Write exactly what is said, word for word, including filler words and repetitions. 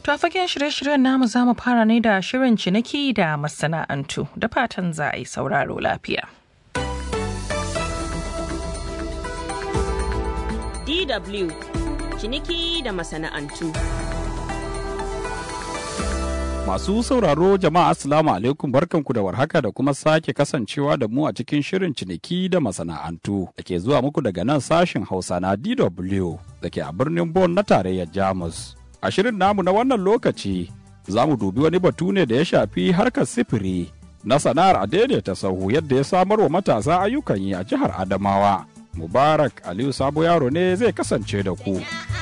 To a fagen shirye-shiryen namu za mu fara ne da shirin ciniki da masana'antu da fatan za a yi sauraro lafiya. D W ciniki da masana'antu. Masu sauraro jama'a assalamu alaikum, barkanku da warhaka da kuma sake kasancewa da mu a cikin shirin ciniki da masana'antu da ke zuwa muku daga nan sashin Hausa na D W da ke a birnin Bonn na tarayyar Jamus. A shirin namu na wannan lokaci za mu dubi wani batu ne da ya shafi harkar sifiri na sana'ar a daidaita sahu yadda ya samar wa matasa ayyukan yi a jihar Adamawa. Mubarak Aliyu Sabo Yaro ne zai kasance da ku.